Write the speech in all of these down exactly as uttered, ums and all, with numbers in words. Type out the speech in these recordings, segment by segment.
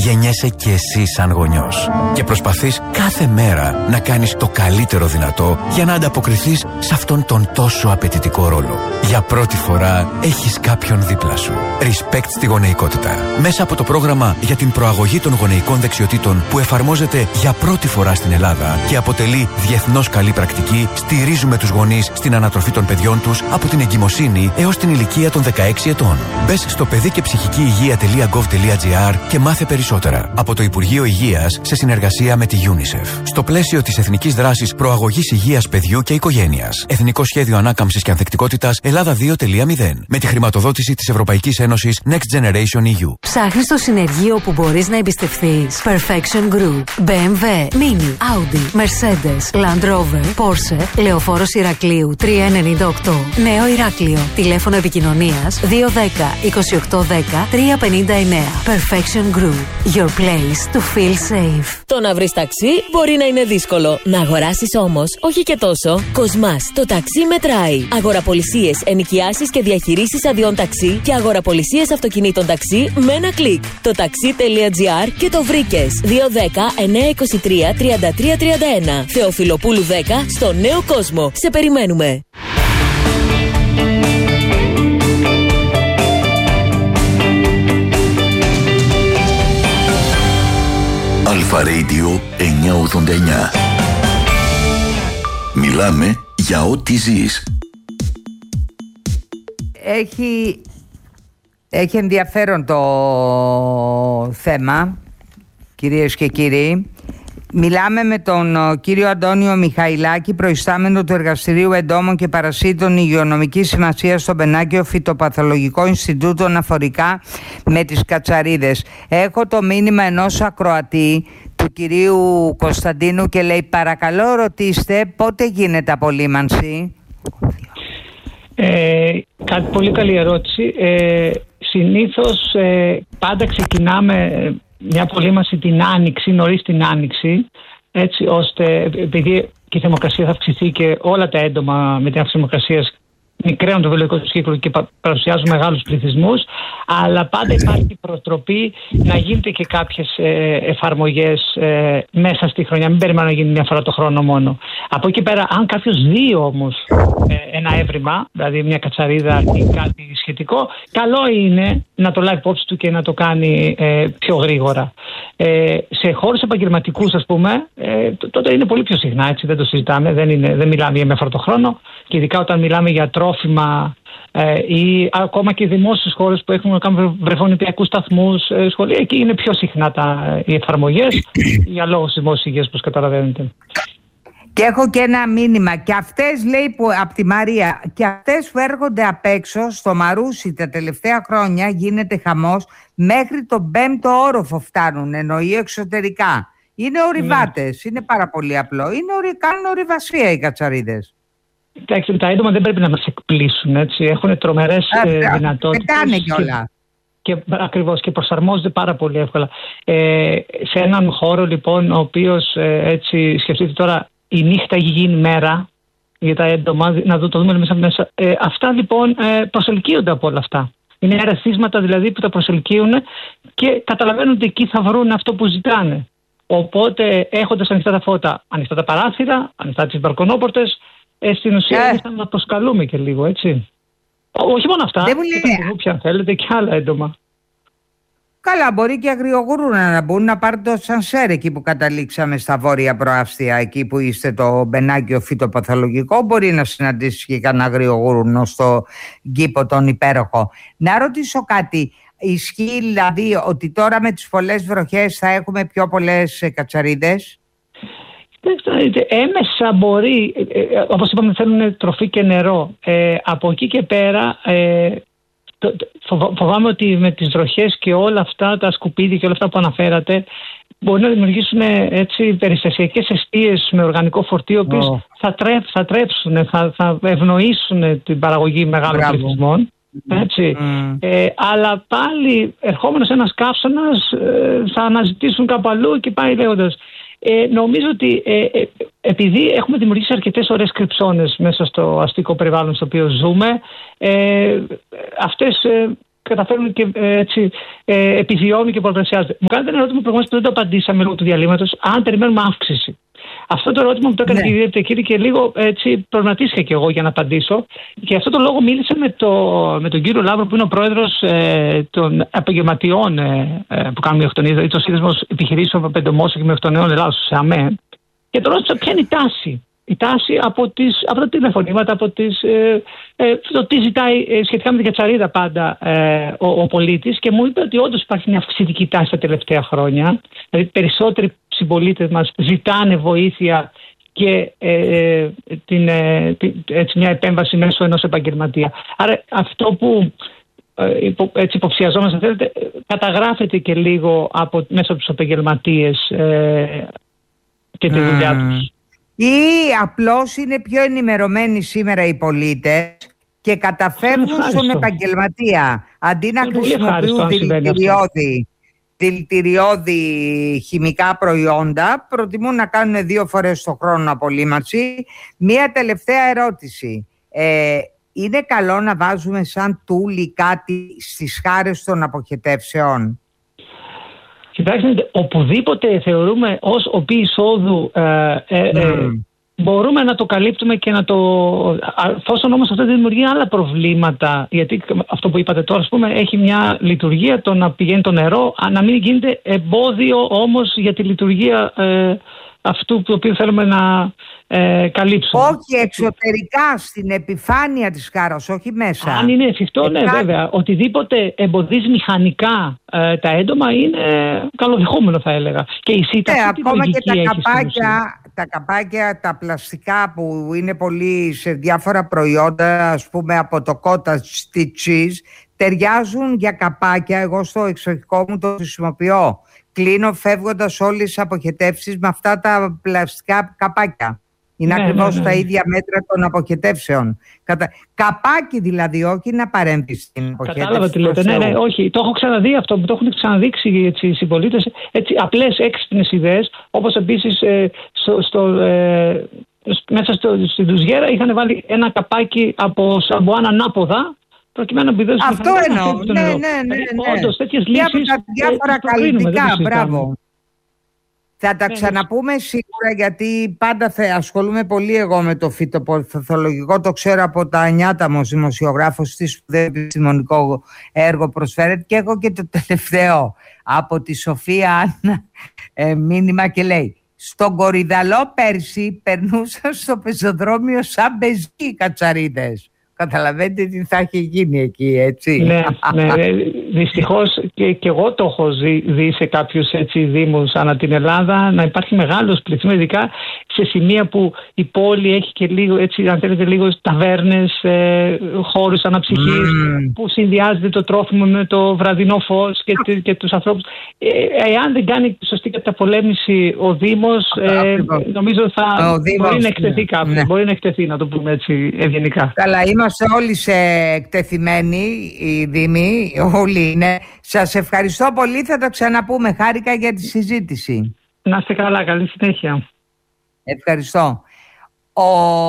γεννιέσαι κι εσύ σαν γονιός. Και προσπαθείς κάθε μέρα να κάνεις το καλύτερο δυνατό για να ανταποκριθείς σε αυτόν τον τόσο απαιτητικό ρόλο. Για πρώτη φορά έχεις κάποιον δίπλα σου. Respect στη γονεϊκότητα. Μέσα από το πρόγραμμα για την προαγωγή των γονεϊκών δεξιοτήτων που εφαρμόζεται για πρώτη φορά στην Ελλάδα και αποτελεί διεθνώς καλή πρακτική, στηρίζουμε τους γονείς στην ανατροφή των παιδιών τους από την εγκυμοσύνη έως την ηλικία των δεκαέξι ετών. Μπες στο παιδί και ψυχική υγεία τελεία γκοβ τελεία τζι άρ και μάθε περισσότερα. Από το Υπουργείο Υγείας σε συνεργασία με τη UNICEF. Στο πλαίσιο της Εθνικής Δράσης Προαγωγής Υγείας Παιδιού και Οικογένειας. Εθνικό Σχέδιο Ανάκαμψης και Ανθεκτικότητας Ελλάδα δύο τελεία μηδέν. Με τη χρηματοδότηση της Ευρωπαϊκής Ένωσης Next Generation ι γιου. Ψάχνεις το συνεργείο που μπορείς να εμπιστευθείς. Perfection Group. μπι εμ ντάμπλιου, Mini, Audi, Mercedes, Land Rover, Porsche, Λεωφόρος Ηρακλείου τριακόσια ενενήντα οκτώ. Νέο Ηράκλειο. Τηλέφωνο επικοινωνίας δύο ένα μηδέν, είκοσι οκτώ δέκα, τριακόσια πενήντα εννέα. Perfection Group. Your place to feel safe. Το να βρεις ταξί μπορεί να είναι δύσκολο. Να αγοράσεις όμως όχι και τόσο. Κοσμάς. Το ταξί μετράει. Αγοραπολισίες, ενοικιάσεις και διαχειρήσεις αδειών ταξί και αγοραπολισίες αυτοκινήτων ταξί με ένα κλικ. Το ταξί τελεία τζι άρ και το βρήκες. δύο ένα μηδέν, εννιά είκοσι τρία, τριάντα τρία τριάντα ένα. Θεοφιλοπούλου δέκα στο Νέο Κόσμο. Σε περιμένουμε. Αλφα Radio εννιακόσια ογδόντα εννιά. Μιλάμε για ό,τι ζεις. Έχει, έχει ενδιαφέρον το θέμα, κυρίες και κύριοι. Μιλάμε με τον κύριο Αντώνιο Μιχαηλάκη, προϊστάμενο του Εργαστηρίου Εντόμων και Παρασίτων Υγειονομικής Σημασίας στο Μπενάκιο Φυτοπαθολογικό Ινστιτούτο αναφορικά με τις κατσαρίδες. Έχω το μήνυμα ενός ακροατή, του κυρίου Κωνσταντίνου, και λέει: παρακαλώ ρωτήστε πότε γίνεται απολύμανση. Ε, κάτι πολύ καλή ερώτηση. Ε, συνήθως ε, πάντα ξεκινάμε μια απολύμανση την Άνοιξη, νωρίς την Άνοιξη, έτσι ώστε, επειδή και η θερμοκρασία θα αυξηθεί και όλα τα έντομα με την αύξηση θερμοκρασίας μικραίνουν το βιολογικό του κύκλο και παρουσιάζουν μεγάλους πληθυσμούς, αλλά πάντα υπάρχει προτροπή να γίνεται και κάποιες ε, εφαρμογές ε, μέσα στη χρονιά. Μην περιμένουμε να γίνει μια φορά το χρόνο μόνο. Από εκεί πέρα, αν κάποιος δει όμως ε, ένα έβριμα, δηλαδή μια κατσαρίδα ή κάτι σχετικό, καλό είναι να το λάβει υπόψη του και να το κάνει ε, πιο γρήγορα. Ε, σε χώρους επαγγελματικούς, ας πούμε, ε, τότε είναι πολύ πιο συχνά, έτσι, δεν το συζητάμε, δεν, είναι, δεν μιλάμε για μια φορά το χρόνο, και ειδικά όταν μιλάμε για τρόφιμα ε, ή ακόμα και δημόσιες χώρες που έχουν να κάνουν βρεφονιπιακούς σταθμούς, ε, σχολεία, εκεί είναι πιο συχνά τα, οι εφαρμογές για λόγους δημόσιας υγείας, όπως καταλαβαίνετε. Και έχω και ένα μήνυμα, και αυτές, λέει, που, από τη Μαρία, και αυτές που έρχονται απ' έξω στο Μαρούσι τα τελευταία χρόνια γίνεται χαμός, μέχρι τον πέμπτο όροφο φτάνουν, εννοεί εξωτερικά. Είναι ορειβάτες, ναι. Είναι πάρα πολύ απλό. Είναι ορι, κάνουν ορειβασία οι κατσαρίδες. Εντάξει, τα έντομα δεν πρέπει να μας εκπλήσουν, έτσι. Έχουν τρομερές ε, δυνατότητες. Δεν κάνει κιόλα. Και, και, ακριβώς, και προσαρμόζονται πάρα πολύ εύκολα. Ε, σε έναν χώρο, λοιπόν, ο οποίος, ε, έτσι, σκεφτείτε τώρα, η νύχτα έχει γίνει μέρα για τα έντομα, να το, το δούμε μέσα μέσα. Ε, αυτά, λοιπόν, ε, προσελκύονται από όλα αυτά. Είναι ερεθίσματα, δηλαδή, που τα προσελκύουν και καταλαβαίνουν ότι εκεί θα βρουν αυτό που ζητάνε. Οπότε, έχοντας ανοιχτά τα φώτα, ανοιχτά τα παράθυρα, ανοιχτά τις μπαλκονόπορτες, ε, στην ουσία yeah. θα να προσκαλούμε και λίγο, έτσι. Όχι μόνο αυτά, δεν μου λέει... και αν θέλετε και άλλα έντομα. Καλά, μπορεί και αγριογουρούνα να μπουν, να πάρουν το σανσέρ εκεί που καταλήξαμε στα βόρεια προάστια, εκεί που είστε, το Μπενάκιο Φυτοπαθολογικό. Μπορεί να συναντήσει και κανένα αγριογουρούνο στο κήπο τον υπέροχο. Να ρωτήσω κάτι. Ισχύει δηλαδή ότι τώρα με τις πολλές βροχές θα έχουμε πιο πολλές κατσαρίδες? Έμεσα μπορεί, όπως είπαμε, θέλουν τροφή και νερό. Ε, από εκεί και πέρα ε, φοβάμαι ότι με τις βροχές και όλα αυτά τα σκουπίδια και όλα αυτά που αναφέρατε μπορεί να δημιουργήσουν, έτσι, περιστασιακές εστίες με οργανικό φορτίο, που oh. θα, τρέφ, θα τρέψουν, θα, θα ευνοήσουν την παραγωγή μεγάλων πληθυσμών. Έτσι. Mm. Ε, αλλά πάλι ερχόμενος ένας καύσωνας ε, θα αναζητήσουν κάπου αλλού και πάει λέγοντας. Ε, νομίζω ότι ε, ε, επειδή έχουμε δημιουργήσει αρκετές ωραίες κρυψώνες μέσα στο αστικό περιβάλλον στο οποίο ζούμε, ε, αυτές ε, καταφέρουν και ε, έτσι ε, επιβιώνουν και πολλαπλασιάζονται. Μου κάνετε ένα ερώτημα προηγουμένως που δεν το απαντήσαμε λόγω του διαλύματος, αν περιμένουμε αύξηση. Αυτό το ερώτημα μου το έκανε ναι. η κυρία Τεκίλη και λίγο έτσι προβληματίστηκα και εγώ για να απαντήσω. Και αυτό το λόγο μίλησα με, το, με τον κύριο Λαύρο, που είναι ο πρόεδρος ε, των επαγγελματιών ε, ε, που κάνουν μειοκτονία, ή το Σύνδεσμο Επιχειρήσεων Πεντομόσων και Μειοκτονιών Ελλάδος, σε ΑΜΕ. Και τον ρώτησα ποια είναι η τάση. Η τάση από, τις, από τα τηλεφωνήματα, από τις, ε, ε, το τι ζητάει ε, σχετικά με την κατσαρίδα πάντα ε, ο, ο πολίτης, και μου είπε ότι όντως υπάρχει μια αυξητική τάση τα τελευταία χρόνια. Δηλαδή περισσότεροι συμπολίτες μας ζητάνε βοήθεια και ε, την, ε, την, έτσι, μια επέμβαση μέσω ενός επαγγελματία. Άρα αυτό που ε, υπο, έτσι υποψιαζόμαστε, θέλετε, καταγράφεται και λίγο από, μέσα από τους επαγγελματίες ε, και τη δουλειά mm. τους. Ή απλώς είναι πιο ενημερωμένοι σήμερα οι πολίτες και καταφεύγουν στον επαγγελματία. Αντί να χρησιμοποιούν δηλητηριώδη, δηλητηριώδη χημικά προϊόντα, προτιμούν να κάνουν δύο φορές το χρόνο απολύμαρση. Μία τελευταία ερώτηση. Ε, είναι καλό να βάζουμε σαν τούλι κάτι στις χάρες των αποχετεύσεων? Κοιτάξτε, οπουδήποτε θεωρούμε ως οπή εισόδου ε, ε, ε, mm. μπορούμε να το καλύπτουμε και να το... Εφόσον όμως αυτό δεν δημιουργεί άλλα προβλήματα, γιατί αυτό που είπατε τώρα, ας πούμε, έχει μια λειτουργία το να πηγαίνει το νερό, να μην γίνεται εμπόδιο όμως για τη λειτουργία ε, αυτού το οποίο θέλουμε να ε, καλύψουμε. Όχι, εξωτερικά στην επιφάνεια της χάρας, όχι μέσα. Αν είναι εφικτό, ναι, Εκά... βέβαια. Οτιδήποτε εμποδίζει μηχανικά ε, τα έντομα είναι καλοδεχόμενο, θα έλεγα. Και η ΣΥΤΑ, ναι, ακόμα και τα καπάκια, τα καπάκια, τα πλαστικά που είναι πολύ σε διάφορα προϊόντα, ας πούμε από το cottage cheese, ταιριάζουν για καπάκια. Εγώ στο εξοχικό μου το χρησιμοποιώ. Κλείνω φεύγοντας όλες τις αποχετεύσεις με αυτά τα πλαστικά καπάκια. Είναι ναι, ακριβώς ναι, ναι. τα ίδια μέτρα των αποχετεύσεων. Κατα... Καπάκι δηλαδή, όχι να παρέμβει στην αποχέτευση. Κατάλαβα τι λέτε. Ναι, ναι, όχι. Το έχω ξαναδεί αυτό, το έχουν ξαναδείξει έτσι, οι συμπολίτες. Απλές έξυπνες ιδέες, όπως επίσης ε, στο, στο, ε, μέσα στο, στη ντουζιέρα είχαν βάλει ένα καπάκι από σαμπουάν ανάποδα, προκειμένου να πηδώσει. Αυτό εννοώ. Ναι, ναι, ναι, ναι. Όντως, τέτοιες λύσεις. Και από τα διάφορα καλλιτικά, μπράβο. Θα τα ξαναπούμε σίγουρα, γιατί πάντα θα ασχολούμαι πολύ εγώ με το φυτοπαθολογικό. Το ξέρω από τα νιάτα μου ως δημοσιογράφος, τι σπουδαίο επιστημονικό έργο προσφέρεται. Και έχω και το τελευταίο από τη Σοφία Άννα ε, μήνυμα και λέει: στον Κορυδαλό πέρσι περνούσαν στο πεζοδρόμιο σαν πεζοί οι κατσαρίδες. Καταλαβαίνετε τι θα έχει γίνει εκεί, έτσι. Ναι, ναι. Δυστυχώς και, και εγώ το έχω δει, δει σε κάποιους έτσι, δήμους ανά την Ελλάδα να υπάρχει μεγάλος πληθυσμός, ειδικά σε σημεία που η πόλη έχει και λίγο, έτσι, αν θέλετε, λίγο ταβέρνες, ε, χώρους αναψυχής, mm. που συνδυάζεται το τρόφιμο με το βραδινό φως και, και τους ανθρώπους. Ε, εάν δεν κάνει σωστή καταπολέμηση ο Δήμος, ε, νομίζω θα Δήμος, μπορεί να εκτεθεί ναι. κάποιος. Ναι. Μπορεί να εκτεθεί, να το πούμε έτσι ευγενικά. Καλά, είμαστε όλοι σε εκτεθειμένοι οι Δήμοι, όλοι είναι. Σας ευχαριστώ πολύ, θα το ξαναπούμε. Χάρηκα για τη συζήτηση. Να είστε καλά, καλή συνέχεια. Ευχαριστώ. Ο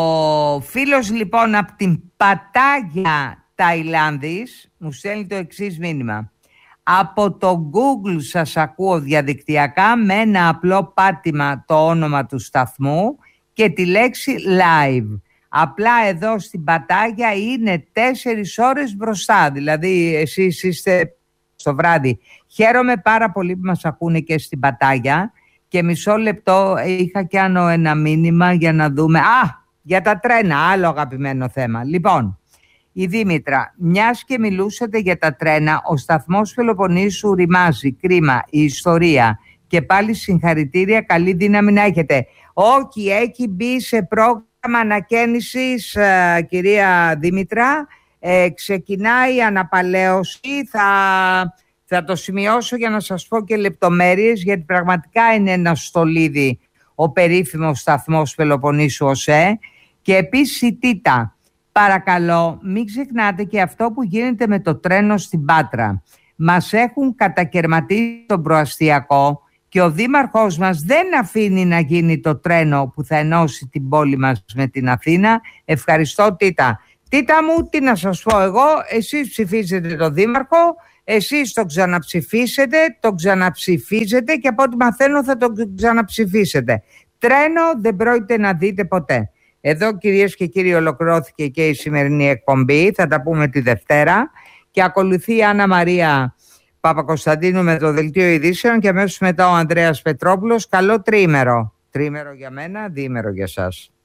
φίλος λοιπόν από την Πατάγια Ταϊλάνδης μου στέλνει το εξής μήνυμα. Από το Google σας ακούω διαδικτυακά με ένα απλό πάτημα το όνομα του σταθμού και τη λέξη live. Απλά εδώ στην Πατάγια είναι τέσσερις ώρες μπροστά, δηλαδή εσείς είστε στο βράδυ. Χαίρομαι πάρα πολύ που μας ακούνε και στην Πατάγια και μισό λεπτό είχα κι άλλο ένα μήνυμα για να δούμε. Α, για τα τρένα, άλλο αγαπημένο θέμα. Λοιπόν, η Δήμητρα, μιας και μιλούσατε για τα τρένα, ο σταθμός Πελοποννήσου ρημάζει, κρίμα, η ιστορία. Και πάλι συγχαρητήρια, καλή δύναμη να έχετε. Όχι, έχει μπει σε πρόγραμμα ανακαίνησης, uh, κυρία Δήμητρα, ε, ξεκινάει η αναπαλαίωση, θα, θα το σημειώσω για να σας πω και λεπτομέρειες, γιατί πραγματικά είναι ένα στολίδι ο περίφημος σταθμός Πελοποννήσου ΟΣΕ. Και επίσης η Τίτα, παρακαλώ μην ξεχνάτε και αυτό που γίνεται με το τρένο στην Πάτρα. Μας έχουν κατακαιρματίσει τον προαστιακό και ο δήμαρχός μας δεν αφήνει να γίνει το τρένο που θα ενώσει την πόλη μας με την Αθήνα. Ευχαριστώ Τίτα. Τίτα μου, τι να σας πω εγώ, εσείς ψηφίζετε τον δήμαρχο, εσείς τον ξαναψηφίσετε, τον ξαναψηφίζετε και από ό,τι μαθαίνω θα τον ξαναψηφίσετε. Τρένο δεν πρόκειται να δείτε ποτέ. Εδώ, κυρίες και κύριοι, ολοκληρώθηκε και η σημερινή εκπομπή. Θα τα πούμε τη Δευτέρα. Και ακολουθεί η Άννα Μαρία Παπακοσταντίνου με το Δελτίο Ειδήσεων και αμέσως μετά ο Ανδρέας Πετρόπουλος. Καλό τρίμερο. Τρίμερο για μένα, διήμερο για σας.